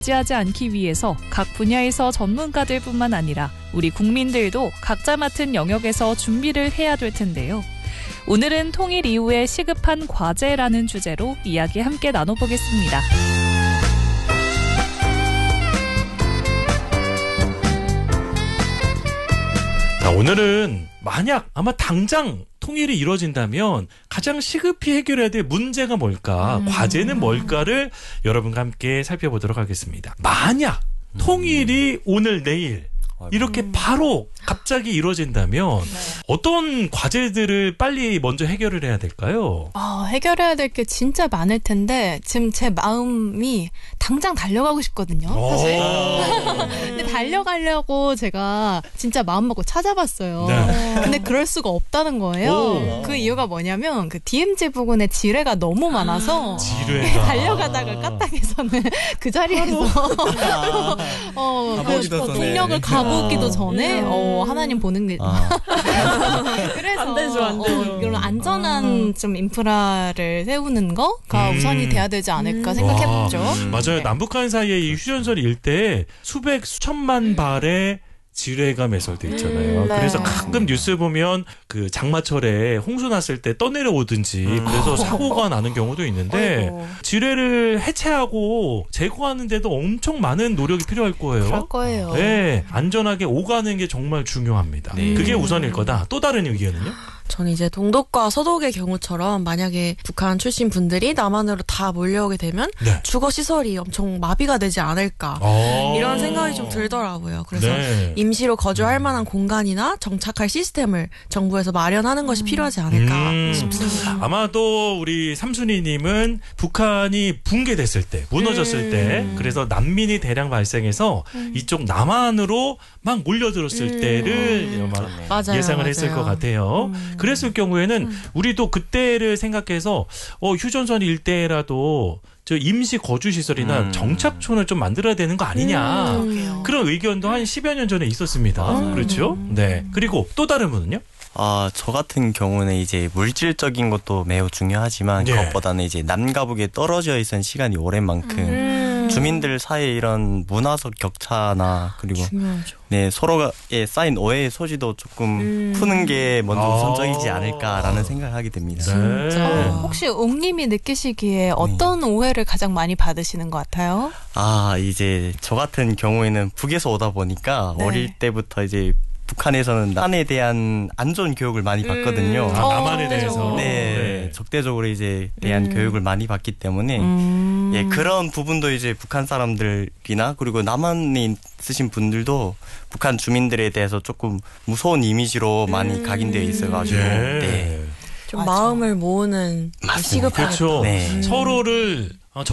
하지 않기 위해서 각 분야에서 전문가들뿐만 아니라 우리 국민들도 각자 맡은 영역에서 준비를 해야 될 텐데요. 오늘은 통일 이후에 시급한 과제라는 주제로 이야기 함께 나눠보겠습니다. 자, 오늘은 만약 아마 당장 통일이 이루어진다면 가장 시급히 해결해야 될 문제가 뭘까, 과제는 뭘까를 여러분과 함께 살펴보도록 하겠습니다. 만약 통일이 오늘 내일 이렇게 바로 갑자기 이루어진다면 어떤 과제들을 빨리 먼저 해결을 해야 될까요? 해결해야 될 게 진짜 많을 텐데 지금 제 마음이 당장 달려가고 싶거든요. 사실. 근데 달려가려고 제가 진짜 마음 먹고 찾아봤어요. 네. 근데 그럴 수가 없다는 거예요. 그 이유가 뭐냐면 그 DMZ 부근에 지뢰가 너무 많아서 지뢰가 달려가다가 까딱해서는 그 자리에서 그 동력을 가보기도 전에 하나님 보는 게 그래서 안 되죠. 이런 안전한 좀 인프라를 세우는 거가 우선이 돼야 되지 않을까 생각해봤죠. 맞아요. 네. 남북한 사이에 이 휴전선 일대에 수백 수천만 발의 지뢰가 매설돼 있잖아요. 네. 그래서 가끔 뉴스 보면 그 장마철에 홍수 났을 때 떠내려오든지 그래서 사고가 나는 경우도 있는데 어이구. 지뢰를 해체하고 제거하는데도 엄청 많은 노력이 필요할 거예요. 그럴 거예요. 네, 안전하게 오가는 게 정말 중요합니다. 네. 그게 우선일 거다. 또 다른 의견은요? 저는 이제 동독과 서독의 경우처럼 만약에 북한 출신 분들이 남한으로 다 몰려오게 되면 네. 주거 시설이 엄청 마비가 되지 않을까 이런 생각이 좀 들더라고요. 그래서 네. 임시로 거주할 만한 공간이나 정착할 시스템을 정부에서 마련하는 것이 필요하지 않을까 싶습니다. 아마도 우리 삼순이님은 북한이 붕괴됐을 때, 무너졌을 때, 그래서 난민이 대량 발생해서 이쪽 남한으로 막 몰려들었을 때를 아마 맞아요, 예상을 했을 맞아요. 것 같아요. 그랬을 경우에는 우리도 그때를 생각해서 휴전선 일대라도 저 임시 거주시설이나 정착촌을 좀 만들어야 되는 거 아니냐. 그런 의견도 한 10여 년 전에 있었습니다. 그렇죠? 네. 그리고 또 다른 분은요? 저 같은 경우는 이제 물질적인 것도 매우 중요하지만 예. 그것보다는 이제 남과 북에 떨어져 있은 시간이 오랜 만큼 주민들 사이에 이런 문화적 격차나 그리고 중요하죠. 네, 서로에 쌓인 오해의 소지도 조금 푸는 게 먼저 우선적이지 않을까라는 생각을 하게 됩니다. 네. 혹시 옥님이 느끼시기에 어떤 오해를 가장 많이 받으시는 것 같아요? 이제 저 같은 경우에는 북에서 오다 보니까 네. 어릴 때부터 이제 북한에서는 남한에 대한 안 좋은 교육을 많이 받거든요. 남한에 대해서. 네, 적대적으로 이제 대한 교육을 많이 받기 때문에 예, 그런 부분도 이제 북한 사람들이나 그리고 남한에 있으신 분들도 북한 주민들에 대해서 조금 무서운 이미지로 많이 각인되어 있어가지고 예. 네. 좀 마음을 모으는 시급하겠다. 그렇죠. 네. 서로를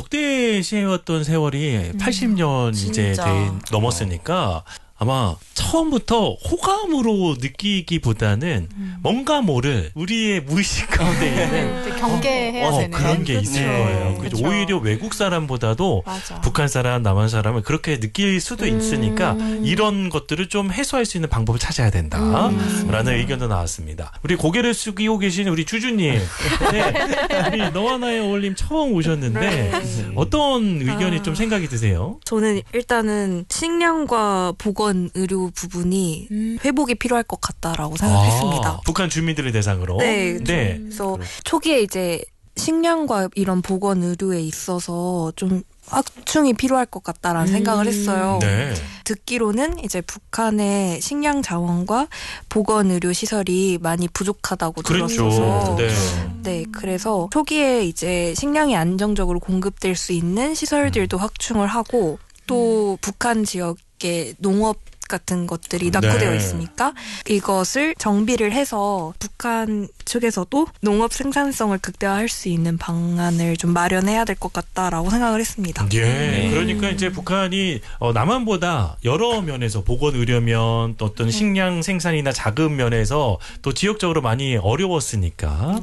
적대시해왔던 세월이 80년 이제 진짜. 넘었으니까 아마 처음부터 호감으로 느끼기보다는 뭔가 모를 우리의 무의식 가운데에는 이제 경계해야 되는 그런 게 있을 그쵸. 거예요. 그쵸. 오히려 외국 사람보다도 맞아. 북한 사람, 남한 사람을 그렇게 느낄 수도 있으니까 이런 것들을 좀 해소할 수 있는 방법을 찾아야 된다라는 의견도 나왔습니다. 우리 고개를 숙이고 계신 우리 주주님, 네, 우리 너와 나의 어울림 처음 오셨는데 어떤 의견이 좀 생각이 드세요? 저는 일단은 식량과 보건 의료 부분이 회복이 필요할 것 같다라고 생각했습니다. 북한 주민들을 대상으로. 네, 네. 그래서 초기에 이제 식량과 이런 보건 의료에 있어서 좀 확충이 필요할 것 같다라는 생각을 했어요. 네. 듣기로는 이제 북한의 식량 자원과 보건 의료 시설이 많이 부족하다고 들었어서 네. 네, 그래서 초기에 이제 식량이 안정적으로 공급될 수 있는 시설들도 확충을 하고 또 북한 지역의 농업 같은 것들이 낙후되어 있으니까 이것을 정비를 해서 북한 측에서도 농업 생산성을 극대화할 수 있는 방안을 좀 마련해야 될 것 같다라고 생각을 했습니다. 예. 그러니까 이제 북한이 남한보다 여러 면에서 보건 의료면 또 어떤 식량 생산이나 자금 면에서 또 지역적으로 많이 어려웠으니까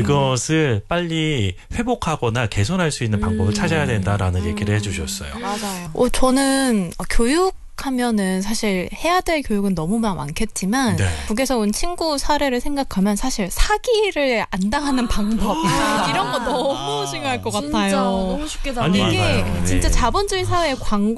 그것을 빨리 회복하거나 개선할 수 있는 방법을 찾아야 된다라는 얘기를 해주셨어요. 맞아요. 저는 교육 생각하면은 사실 해야 될 교육은 너무 많겠지만 네. 북에서 온 친구 사례를 생각하면 사실 사기를 안 당하는 방법 이런 거 너무 중요할 것 진짜 같아요. 너무 쉽게 아니, 이게 맞아요. 진짜 네. 자본주의 사회의 광고